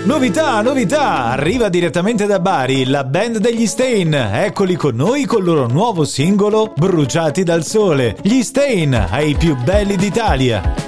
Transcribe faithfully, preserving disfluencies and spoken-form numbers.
Novità, novità! Arriva direttamente da Bari la band degli Stain. Eccoli con noi col loro nuovo singolo Bruciati dal sole. Gli Stain, ai più belli d'Italia.